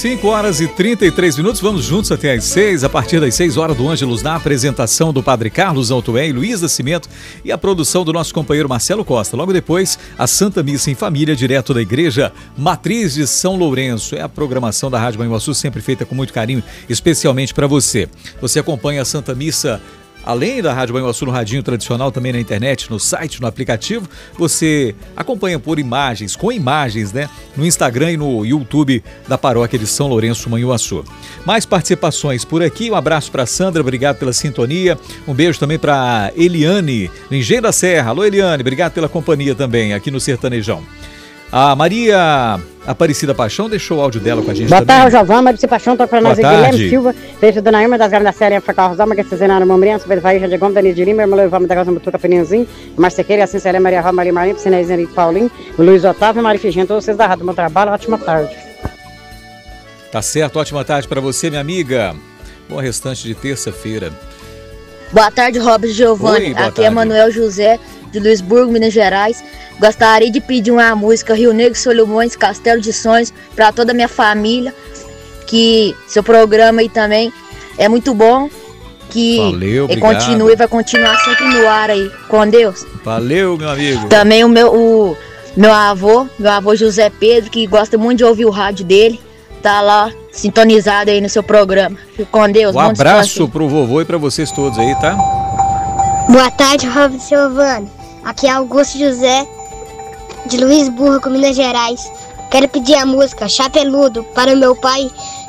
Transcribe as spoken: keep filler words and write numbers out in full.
cinco horas e trinta e três minutos, vamos juntos até às seis, a partir das seis horas do Ângelus, na apresentação do Padre Carlos Altoé e Luiz Nascimento e a produção do nosso companheiro Marcelo Costa. Logo depois, a Santa Missa em Família, direto da Igreja Matriz de São Lourenço. É a programação da Rádio Manhuaçu, sempre feita com muito carinho, especialmente para você. Você acompanha a Santa Missa além da Rádio Manhuaçu no radinho tradicional, também na internet, no site, no aplicativo. Você acompanha por imagens, com imagens, né? No Instagram e no YouTube da Paróquia de São Lourenço, Manhuaçu. Mais participações por aqui. Um abraço para Sandra, obrigado pela sintonia. Um beijo também para Eliane, no Engenho da Serra. Alô, Eliane, obrigado pela companhia também aqui no Sertanejão. A Maria Aparecida Paixão deixou o áudio dela com a gente. Boa também. tarde, Jovão, Maria Paixão, tô para nós aqui, Guilherme Silva, beijo Dona Irma das Garas da Série, Facal Rosama, que fizeram Mambriança, Vervaíja de Gomes, Dani de Lima, Irmã Leivama da Casa Mutuca, Peninzinho, Marcequeira, assim Célia, Maria Ró, Maria Marlene, Piscinezinho, Henrique Paulinho, Luiz Otávio, Maria Figente, todos vocês da Rádio, bom trabalho, ótima tarde. Tá certo, ótima tarde para você, minha amiga. Bom restante de terça-feira. Boa tarde, Robson Giovanni. Oi, boa Aqui tarde. é Manuel José, de Luisburgo, Minas Gerais. Gostaria de pedir uma música Rio Negro, Solimões, Castelo de Sonhos, para toda a minha família. Que seu programa aí também é muito bom. Que Valeu, ele obrigado. continue e vai continuar sempre no ar aí. Com Deus. Valeu, meu amigo. Também o meu, o meu avô, meu avô José Pedro, que gosta muito de ouvir o rádio dele. Tá lá sintonizado aí no seu programa. Fique com Deus. Um bom abraço descanso. pro vovô e para vocês todos aí, tá? Boa tarde, Robson Giovanni. Aqui é Augusto José, de Luisburgo, Minas Gerais. Quero pedir a música Chapeludo para o meu pai